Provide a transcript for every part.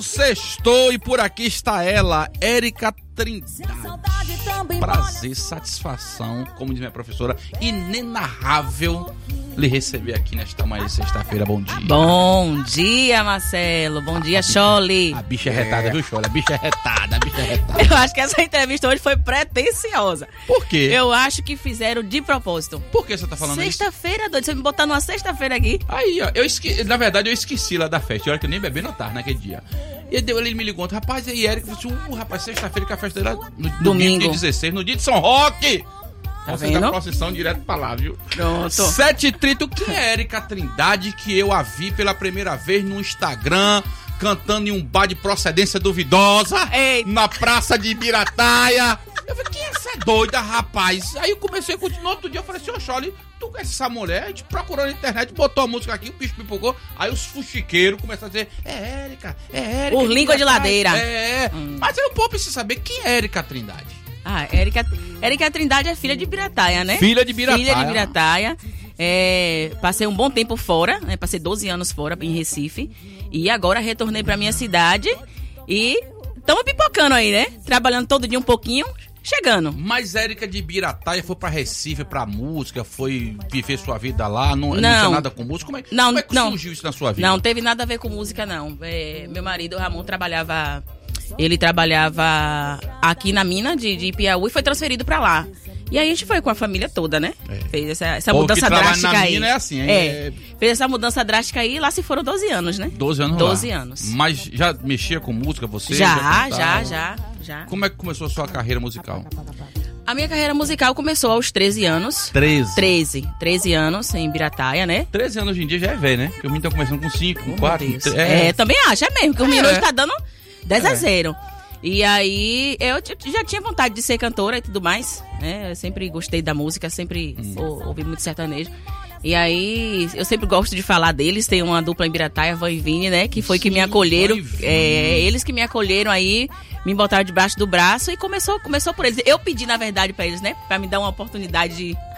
Sextou e por aqui está ela, Érica Trindade. Prazer, satisfação, como diz minha professora, inenarrável lhe receber aqui nesta manhã de sexta-feira. Bom dia. Bom dia, Marcelo. Bom dia, Chole. A bicha é retada, viu, Chole? A bicha é retada. Eu acho que essa entrevista hoje foi pretensiosa. Por quê? Eu acho que fizeram de propósito. Por que você tá falando isso? Sexta-feira, doido. Você me botar numa sexta-feira aqui. Aí, ó, na verdade eu esqueci lá da festa. Olha que eu nem bebi no tarde naquele dia. E ele me ligou, rapaz, e aí, Érica, eu falei assim, rapaz, sexta-feira que a festa dele no domingo, dia 16, no dia de São Roque. Tá Você vendo? da procissão direto pra lá, viu? Pronto. 7h30, quem é Érica Trindade, que eu a vi pela primeira vez no Instagram, cantando em um bar de procedência duvidosa, na praça de Ibirataia. Eu falei, quem é essa doida, rapaz? Aí eu comecei a continuar, outro dia eu falei assim, ô Chole, tu conhece essa mulher? A gente procurou na internet, botou a música aqui, o bicho pipocou, aí os fuxiqueiros começaram a dizer, é Érica. Por língua de ladeira. Mas eu não posso precisar saber quem é Érica Trindade. Ah, Érica Trindade é filha de Ibirataia, né? Filha de Ibirataia. Filha de Ibirataia. Passei um bom tempo fora, né? Passei 12 anos fora, em Recife. E agora retornei pra minha cidade e estamos pipocando aí, né? Trabalhando todo dia um pouquinho, chegando. Mas Érica de Ibirataia foi pra Recife, pra música, foi viver sua vida lá, não tinha nada com música? Como é que surgiu isso na sua vida? Não, teve nada a ver com música, não. Meu marido, Ramon, trabalhava... Ele trabalhava aqui na mina de Piauí e foi transferido pra lá. E aí a gente foi com a família toda, né? Fez essa mudança drástica aí. Mina é assim, Fez essa mudança drástica aí e lá se foram 12 anos, né? 12 anos 12 lá. anos. Mas já mexia com música você? Já. Como é que começou a sua carreira musical? A minha carreira musical começou aos 13 anos. 13 anos em Ibirataia, né? 13 anos hoje em dia já é velho, né? Porque o menino tá começando com 5, com 4. Também acho, é mesmo. Que o menino hoje tá dando 10-0. E aí, eu já tinha vontade de ser cantora e tudo mais, né? Eu sempre gostei da música, sempre ouvi muito sertanejo. E aí, eu sempre gosto de falar deles. Tem uma dupla em Ibirataia, Van e Vini, né? Que foi que me acolheram. Eles que me acolheram aí, me botaram debaixo do braço e começou por eles. Eu pedi, na verdade, pra eles, né? Pra me dar uma oportunidade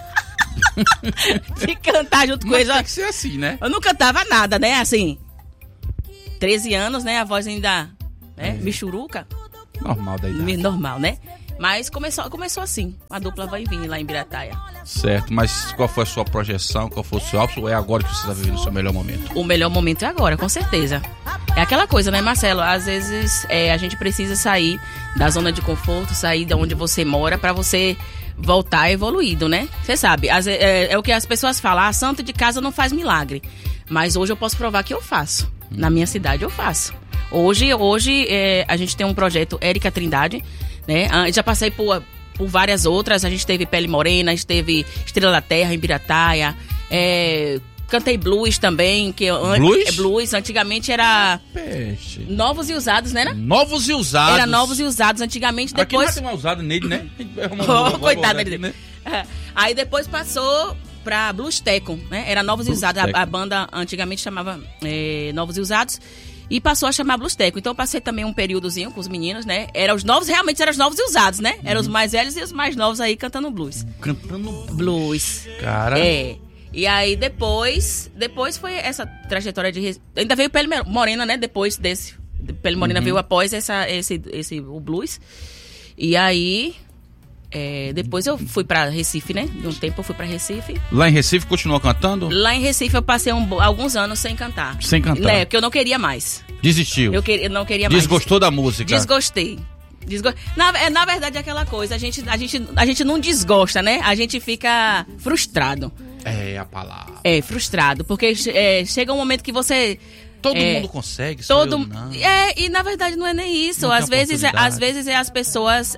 de cantar junto com eles. Tem que ser assim, né? Eu não cantava nada, né? Assim, 13 anos, né? A voz ainda, né? Michuruca. Normal da idade. Normal, né? Mas começou assim, a dupla Vai Vir lá em Ibirataia. Certo, mas qual foi a sua projeção, qual foi o seu álbum? Ou é agora que você está vivendo o seu melhor momento? O melhor momento é agora, com certeza. É aquela coisa, né, Marcelo? Às vezes a gente precisa sair da zona de conforto, sair de onde você mora pra você voltar evoluído, né? Você sabe, é o que as pessoas falam, santo de casa não faz milagre. Mas hoje eu posso provar que eu faço. Na minha cidade eu faço. Hoje a gente tem um projeto Érica Trindade, né? Já passei por várias outras. A gente teve Pele Morena, a gente teve Estrela da Terra, em Ibirataia. Cantei blues também. Blues? Blues. Antigamente era Peixe. Novos e Usados, né? Novos e Usados. Era Novos e Usados. Antigamente, depois... Aqui não tem uma usada nele, né? Coitado dele. Né? Aí depois passou pra Blues Teco, né? Era Novos e Usados. A banda antigamente chamava Novos e Usados. E passou a chamar Blues Teco. Então eu passei também um períodozinho com os meninos, né? Realmente eram os novos e usados, né? Eram os mais velhos e os mais novos aí cantando blues. Cantando blues. Cara. E aí depois foi essa trajetória de... Ainda veio Pele Morena, né? Depois desse. Pele Morena veio após o blues. E aí... depois eu fui pra Recife, né? De um tempo eu fui pra Recife. Lá em Recife continuou cantando? Lá em Recife eu passei alguns anos sem cantar. Sem cantar? Porque eu não queria mais. Desistiu? Eu não queria mais. Desgostou da música? Desgostei. Na verdade é aquela coisa, a gente não desgosta, né? A gente fica frustrado. É a palavra. Frustrado, porque chega um momento que você... Todo mundo consegue, só eu não. E na verdade não é nem isso. Às vezes é as pessoas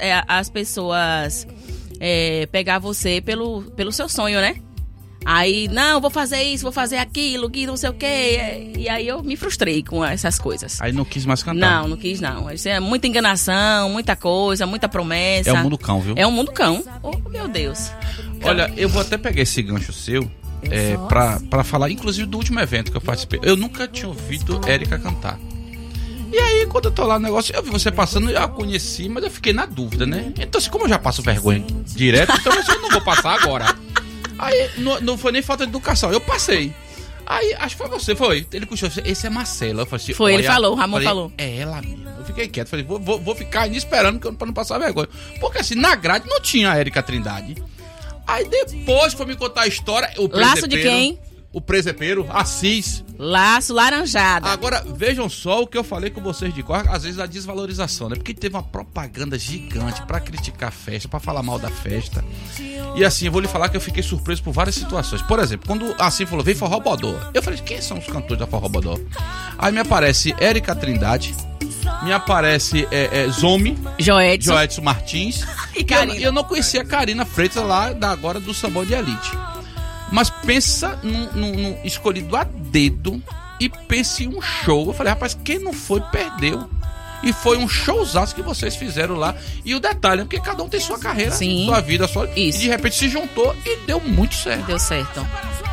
pegar você pelo seu sonho, né? Aí, não, vou fazer isso, vou fazer aquilo, que não sei o quê. E aí eu me frustrei com essas coisas. Aí não quis mais cantar? Não quis não. Isso é muita enganação, muita coisa, muita promessa. É um mundo cão, viu? É um mundo cão. Oh, meu Deus. Olha, eu vou até pegar esse gancho seu pra falar, inclusive, do último evento que eu participei. Eu nunca tinha ouvido Érica cantar. E aí, quando eu tô lá no negócio, eu vi você passando, eu a conheci, mas eu fiquei na dúvida, né? Então, assim, como eu já passo vergonha direto, então eu não vou passar agora. Aí, não foi nem falta de educação, eu passei. Aí, acho que foi você, foi. Ele puxou, esse é Marcelo. Eu falei assim, foi, ele falou, o Ramon falou. É ela mesmo. Eu fiquei quieto, falei, vou ficar aí esperando pra não passar vergonha. Porque assim, na grade não tinha a Érica Trindade. Aí depois foi me contar a história, o presepeiro. Laço de quem? O presepeiro, Assis. Laço laranjada. Agora, vejam só o que eu falei com vocês de cor, às vezes a desvalorização, né? Porque teve uma propaganda gigante pra criticar a festa, pra falar mal da festa. E assim, eu vou lhe falar que eu fiquei surpreso por várias situações. Por exemplo, quando assim falou, vem Forró Bodó. Eu falei, quem são os cantores da Forró Bodó? Aí me aparece Érica Trindade, me aparece Zomi, Joedson Martins. E Karina. Eu não conhecia a Karina Freitas lá agora do Sambão de Elite. Mas pensa num escolhido a dedo e pense em um show. Eu falei, rapaz, quem não foi, perdeu. E foi um showzaço que vocês fizeram lá. E o detalhe, porque cada um tem sua carreira, sua vida, sua... Isso. E de repente se juntou e deu muito certo. Deu certo.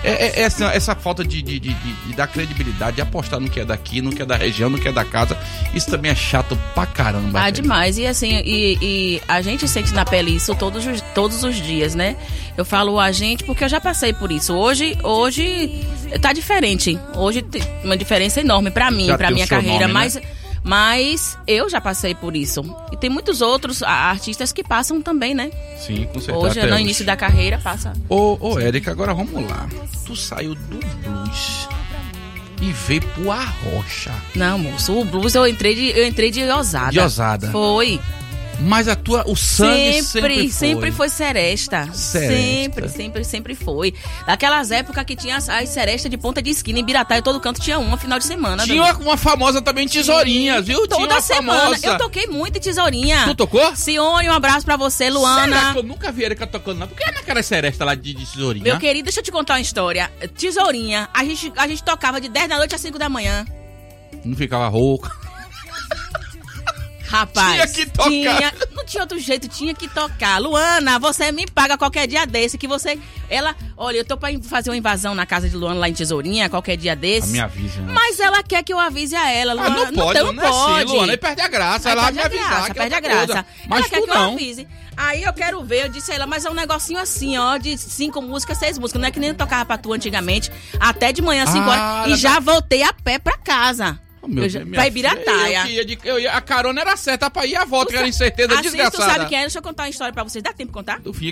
Essa falta de dar credibilidade, de apostar no que é daqui, no que é da região, no que é da casa, isso também é chato pra caramba. Ah, demais. E assim, e a gente sente na pele isso todos os dias, né? Eu falo a gente porque eu já passei por isso. Hoje tá diferente. Hoje tem uma diferença enorme pra mim, pra minha carreira, nome, mas... Né? Mas eu já passei por isso. E tem muitos outros artistas que passam também, né? Sim, com certeza. Hoje, no início da carreira, passa. Ô, Érica, agora vamos lá. Tu saiu do blues e veio pro Arrocha. Não, moço, o blues eu entrei de ousada. De ousada. Foi. Mas o sangue sempre foi seresta. Sempre foi. Daquelas épocas que tinha as serestas de ponta de esquina em Biratá, e todo canto tinha uma final de semana. Tinha uma famosa também, Tesourinha, viu? Toda semana. Eu toquei muito em Tesourinha. Tu tocou? Sione, um abraço pra você, Luana. Será que eu nunca vi a Erika tocando, não? Porque é naquela seresta lá de Tesourinha. Meu querido, deixa eu te contar uma história. Tesourinha, a gente tocava de 10 da noite às 5 da manhã. Não ficava rouca. Rapaz, tinha que tocar. Não tinha outro jeito, tinha que tocar. Luana, você me paga qualquer dia desse, que você... Olha, eu tô pra fazer uma invasão na casa de Luana lá em Tesourinha, qualquer dia desse. Me avisa. Né? Mas ela quer que eu avise a ela, Luana. Não pode, não pode. Assim, Luana, aí perde a graça. Ela vai me avisar. Perde a graça. Mas ela quer que não. eu avise. Aí eu quero ver, eu disse a ela, mas é um negocinho assim, ó, de 5 músicas, 6 músicas. Não é que nem eu tocava pra tu antigamente, até de manhã, 5 horas. E já voltei a pé pra casa. Pra Ibirataia. A carona era certa pra ir à volta, que era incerteza desgraçada. Tu sabe quem é? Deixa eu contar uma história pra vocês. Dá tempo de contar? Tu fica.